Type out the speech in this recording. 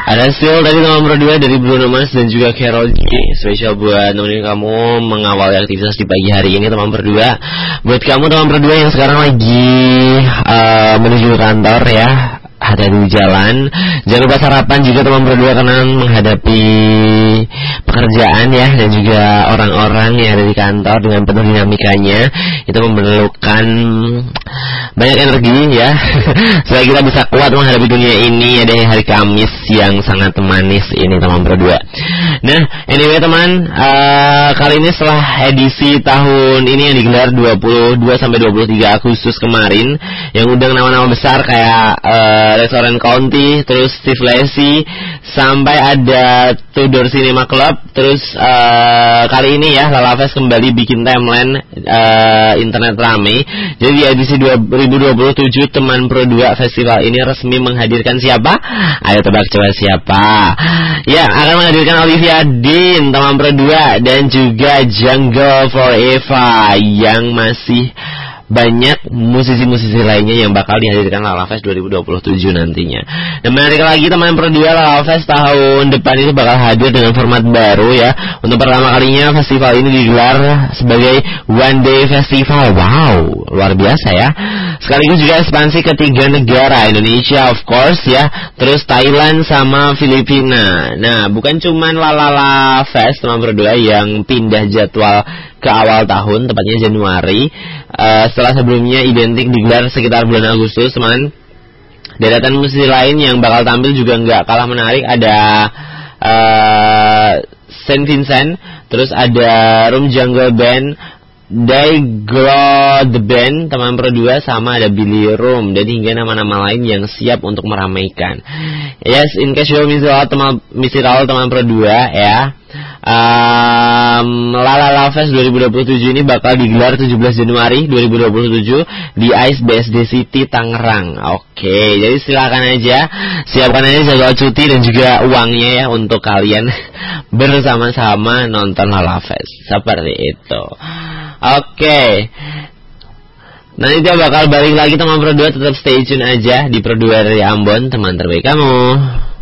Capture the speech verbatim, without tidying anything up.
Ada still tadi nomor dua dari Bruno Mars dan juga Karol G. Spesial buat nemenin kamu mengawali aktivitas di pagi hari ini teman berdua. Buat kamu teman berdua yang sekarang lagi uh, menuju kantor ya, hati-hati di jalan. Jangan lupa sarapan juga teman berdua karena menghadapi pekerjaan ya, dan juga orang-orang yang ada di kantor dengan penuh dinamikanya. Itu memerlukan banyak energi ya supaya kita bisa kuat menghadapi dunia ini. Ada hari Kamis yang sangat manis ini teman berdua. Nah anyway teman, uh, kali ini setelah edisi tahun ini yang digelar dua puluh dua sampai dua puluh tiga Agustus kemarin, yang undang nama-nama besar kayak uh, Restoran County, terus Steve Lacy, sampai ada Tudor Cinema Club. Terus uh, kali ini ya Lala Fest kembali bikin timeline uh, internet rame. Jadi di edisi dua ribu dua puluh tujuh teman Pro dua festival ini resmi menghadirkan siapa? Ayo tebak coba siapa? Ya, akan menghadirkan Olivia Dean teman Pro dua, dan juga Jungle Forever, yang masih banyak musisi-musisi lainnya yang bakal dihadirkan Lala Fest dua ribu dua puluh tujuh nantinya. Dan menarik lagi teman berdua, Lala Fest tahun depan itu bakal hadir dengan format baru ya. Untuk pertama kalinya festival ini digelar sebagai One Day Festival. Wow, luar biasa ya. Sekaligus juga ekspansi ke tiga negara, Indonesia of course ya, terus Thailand sama Filipina. Nah, bukan cuman Lala Fest teman berdua yang pindah jadwal ke awal tahun, tepatnya Januari. Uh, setelah sebelumnya identik digelar sekitar bulan Agustus, teman. Deretan musisi lain yang bakal tampil juga nggak kalah menarik. Ada uh, Saint Vincent, terus ada Room Jungle Band, Daigro The Band teman Pro dua, sama ada Billy Room, dan hingga nama-nama lain yang siap untuk meramaikan. Yes, in case you miss out teman miss out teman Pro dua ya. Um, Lala La Fest dua ribu dua puluh tujuh ini bakal digelar tujuh belas Januari dua ribu dua puluh tujuh di Ice B S D City Tangerang. Oke, jadi silakan aja, siapkan aja jadwal cuti dan juga uangnya ya untuk kalian bersama-sama nonton Lala Fest seperti itu. Oke, nanti dia bakal balik lagi teman Pro dua, tetap stay tune aja di Pro dua dari Ambon, teman terbaik kamu.